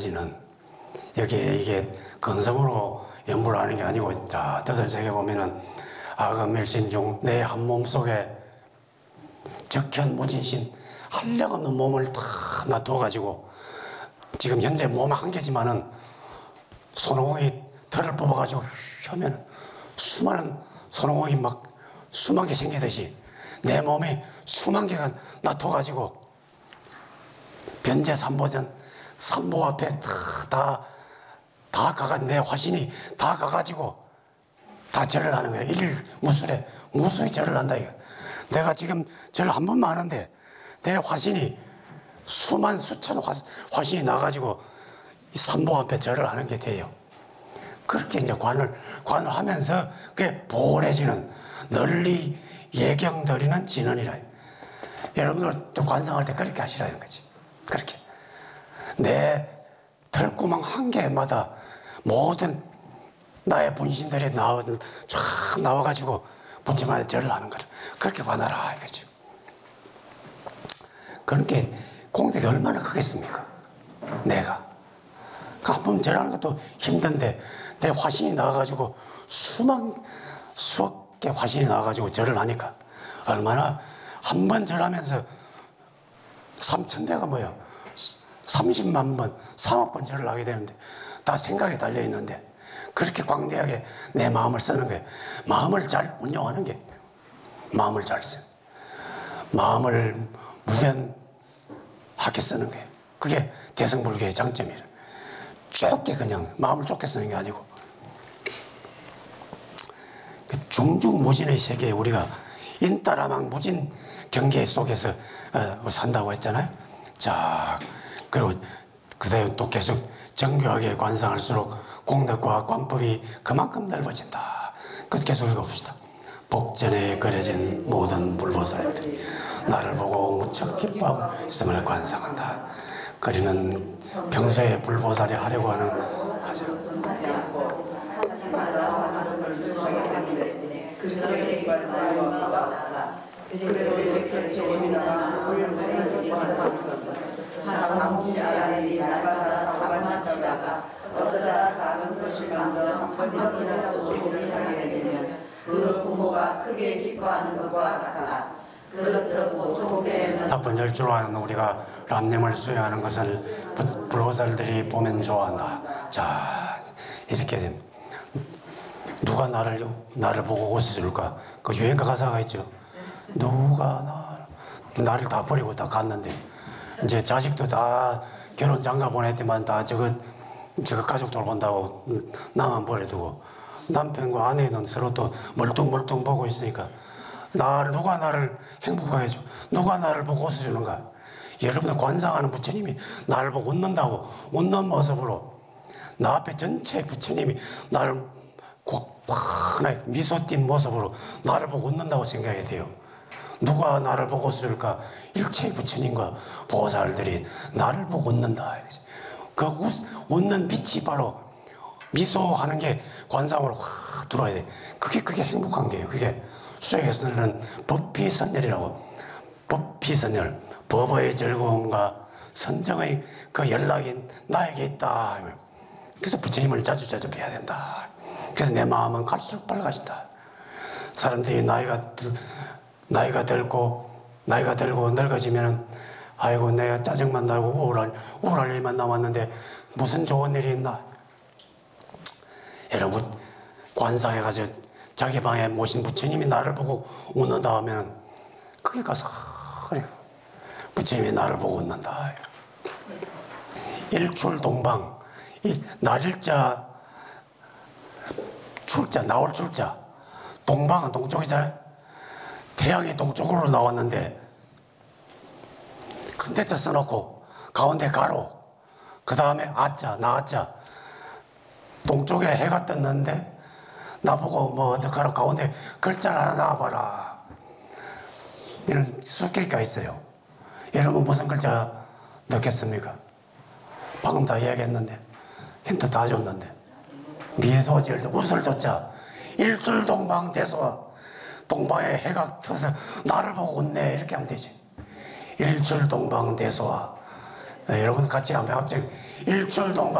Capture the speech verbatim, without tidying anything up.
에너지는 여기에 이게 근성으로 연구를 하는 게 아니고, 자, 뜻을 보면은 아금일신중 내 한 몸 속에 적현무진신 한량없는 몸을 다 놔둬가지고 지금 현재 몸 한 개지만은 손오공이 털을 뽑아가지고 하면 수많은 손오공이 막 수만 개 생기듯이 내 몸에 수만 개가 놔둬가지고 변제 삼보전 삼보 앞에 다, 다 가가 내 화신이 다 가가지고 다 절을 하는 거야. 일무술에 무수히 절을 한다 이거. 내가 지금 절 한 번만 하는데 내 화신이 수만 수천 화, 화신이 나가지고 이 삼보 앞에 절을 하는 게 돼요. 그렇게 이제 관을 관을 하면서 그게 보호해지는 널리 예경드리는 진언이라. 여러분들 관상할 때 그렇게 하시라는 거지. 그렇게 내 털구멍 한 개마다 모든 나의 분신들이 나와 쫙 나와가지고 부처님한테 절을 하는 거를 그렇게 관하라 이거죠. 그렇게 공덕이 얼마나 크겠습니까? 내가 한 번 절하는 것도 힘든데 내 화신이 나와가지고 수만 수억 개 화신이 나와가지고 절을 하니까 얼마나 한 번 절하면서 삼천 배가 뭐야 삼십만 번, 삼억 번 절을 하게 되는데 다 생각에 달려 있는데 그렇게 광대하게 내 마음을 쓰는 거예요. 마음을 잘 운용하는 게 마음을 잘 써. 마음을 무변하게 쓰는 거예요. 그게 대승불교의 장점이에요. 좁게 그냥 마음을 좁게 쓰는 게 아니고 중중무진의 세계에 우리가 인따라망 무진 경계 속에서 어, 산다고 했잖아요. 자, 그리고 그다음에 또 계속 정교하게 관상할수록 공덕과 관법이 그만큼 넓어진다. 그것 계속 읽어봅시다. 복전에 그려진 모든 불보살들이 나를 보고 무척 기뻐하고 있음을 관상한다. 그리는 평소에 불보살이 하려고 하는 하죠. 어쩌다 작은 것이만도 한 번이라도 소리를 하게 되면 그 부모가 크게 기뻐하는 것과 같다. 그렇다고 조배에는 나쁜 열주로 하는 우리가 람님을 수행하는 것을 불보살들이 보면 좋아한다. 자, 이렇게 됩니다. 누가 나를 나를 보고 웃어줄까? 그 유행가 가사가 있죠. 누가 나 나를 다 버리고 다 갔는데 이제 자식도 다 결혼 장가 보냈지만 다 저거 저거 가족들 본다고 나만 버려두고 남편과 아내는 서로 또 멀뚱멀뚱 보고 있으니까 나 누가 나를 행복하게 해줘? 누가 나를 보고 웃어주는가? 여러분들 관상하는 부처님이 나를 보고 웃는다고 웃는 모습으로 나 앞에 전체 부처님이 나를 확 미소 띈 모습으로 나를 보고 웃는다고 생각해야 돼요. 누가 나를 보고 웃을까? 일체의 부처님과 보살들이 나를 보고 웃는다. 그 웃, 웃는 빛이 바로 미소하는 게 관상으로 확 들어와야 돼. 그게 그게 행복한 게예요. 그게 수행에서는 법피선열이라고. 법피선열, 법의 즐거움과 선정의 그 연락이 나에게 있다. 그래서 부처님을 자주 자주 뵈야 된다. 그래서 내 마음은 갈수록 밝아진다. 사람들이 나이가 들, 나이가 들고 나이가 들고 늙어지면은 아이고 내가 짜증만 나고 우울할, 우울할 일만 남았는데 무슨 좋은 일이 있나. 여러분 관상해가지고 자기 방에 모신 부처님이 나를 보고 웃는다 하면은 거기 가서 그래 부처님이 나를 보고 웃는다. 일출동방, 이 날일자 출자, 나올 출자. 동방은 동쪽이잖아요. 태양이 동쪽으로 나왔는데 큰 대자 써놓고 가운데 가로, 그 다음에 아자, 나아자. 동쪽에 해가 떴는데 나보고 뭐 어떡하러 가운데 글자를 하나 놔봐라. 이런 수개가 있어요. 여러분 무슨 글자 넣겠습니까? 방금 다 이야기했는데 힌트 다 줬는데 미소 지을 때 웃을 줬자 일출동방 대소 동방에 해가 터서 나를 보고 웃네 이렇게 하면 되지. 일출동방 대소와 네, 여러분 같이 한번 갑자기 일출 동방